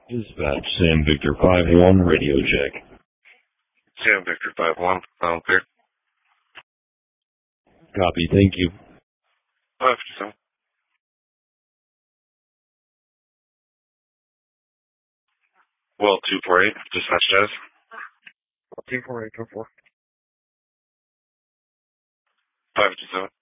Dispatch Sam Victor 5-1 radio check. Sam Victor 5-1, clear. Copy, thank you. 5-7. Well, 248, dispatch status. 248, 2-4. 5-7.